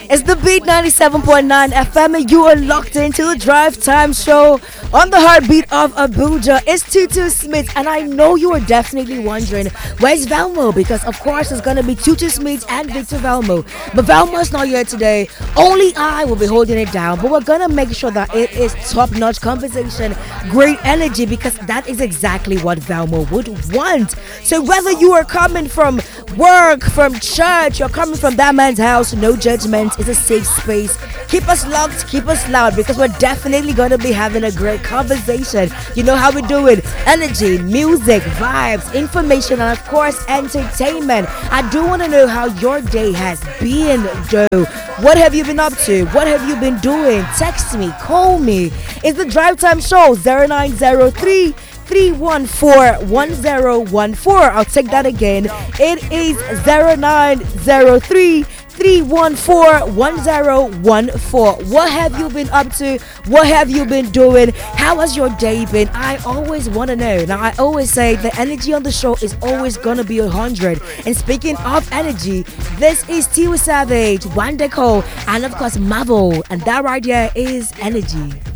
It's the Beat 97.9 FM, and you are locked into the Drive Time Show on the heartbeat of Abuja. It's Tutu Smith, and I know you are definitely wondering where's Velmo, because of course it's gonna be Tutu Smith and Victor Velmo. But Velmo's not here today. Only I will be holding it down, but we're gonna make sure that it is top-notch conversation, great energy, because that is exactly what Velmo would want. So whether you are coming from work, from church, you're coming from that man's house, no judgment. It's a safe space. Keep us locked, keep us loud, because we're definitely going to be having a great conversation. You know how we do it: energy, music, vibes, information, and of course entertainment. I do want to know how your day has been, Joe. What have you been up to? What have you been doing? Text me, call me. It's the Drive Time Show, 0903 314-1014. I'll take that again. It is 0903 314-1014. What have you been up to? What have you been doing? How has your day been? I always want to know. Now, I always say the energy on the show is always gonna be 100. And speaking of energy, this is Tiwa Savage, Wandeko, and of course Marvel, and that right here is energy.